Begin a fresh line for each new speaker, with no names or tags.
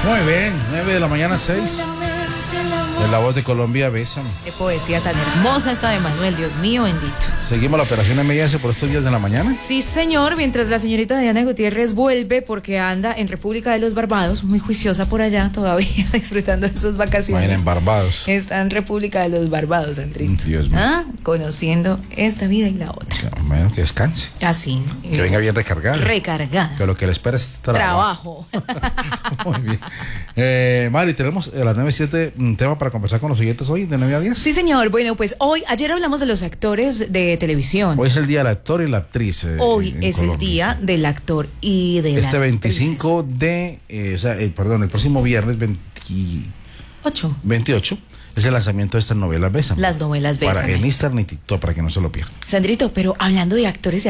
Muy bien, 9 de la mañana, 6. De la voz de Colombia, Bésame.
Qué poesía tan hermosa esta de Manuel, Dios mío bendito.
Seguimos la operación MS por estos días de la mañana.
Sí, señor, mientras la señorita Diana Gutiérrez vuelve porque anda en República de los Barbados, muy juiciosa por allá todavía, disfrutando de sus vacaciones.
Vayan en Barbados.
Está en República de los Barbados, Andrito.
Dios mío.
Conociendo esta vida y la otra.
Bueno, que descanse.
Así.
Que venga bien recargada.
Recargada.
Que lo que le espera es trabajo. Muy bien. Mari, tenemos a las 9:07 un tema para conversar con los oyentes hoy, de 9 a 10.
Sí, señor. Bueno, pues ayer hablamos de los actores de televisión.
Hoy es el día del actor y la actriz.
Hoy es
Colombia.
el día del actor y de las
25
actrices.
el próximo viernes 28 es el lanzamiento de estas novelas Bésame.
Las novelas Bésame.
Para en Instagram y TikTok, para que no se lo pierdan.
Sandrito, pero hablando de actores y